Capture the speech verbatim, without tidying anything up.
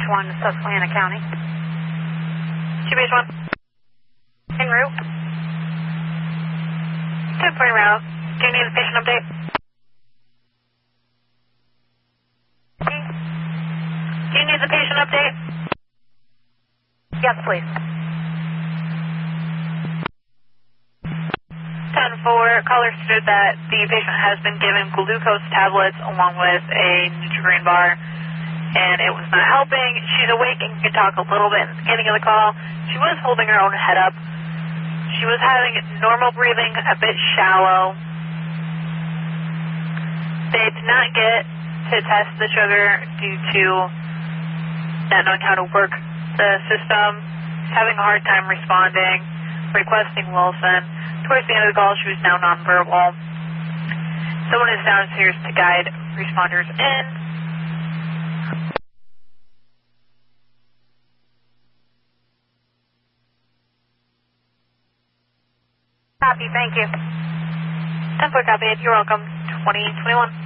one, Susquehanna County. Two base one. En route. ten forty route. Do you need a patient update? Do you need the patient update? Yes, please. ten four, caller stated that the patient has been given glucose tablets along with a Nutrigrain bar, and it was not helping. She's awake and can talk a little bit at the beginning of the call. She was holding her own head up. She was having normal breathing, a bit shallow. They did not get to test the sugar due to not knowing how to work the system, having a hard time responding, requesting Wilson. Towards the end of the call, she was now nonverbal. Someone is downstairs to guide responders in. Copy, thank you. ten four copy, you're welcome. twenty twenty-one.